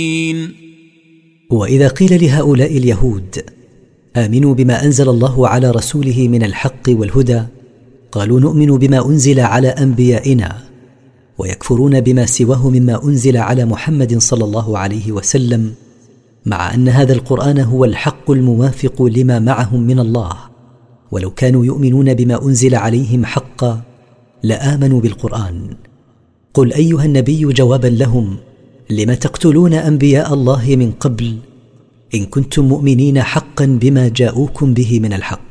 وإذا قيل لهؤلاء اليهود آمنوا بما أنزل الله على رسوله من الحق والهدى قالوا نؤمن بما أنزل على أنبيائنا ويكفرون بما سواه مما أنزل على محمد صلى الله عليه وسلم، مع أن هذا القرآن هو الحق الموافق لما معهم من الله، ولو كانوا يؤمنون بما أنزل عليهم حقا لآمنوا بالقرآن. قل أيها النبي جوابا لهم: لم تقتلون أنبياء الله من قبل إن كنتم مؤمنين حقا بما جاءوكم به من الحق.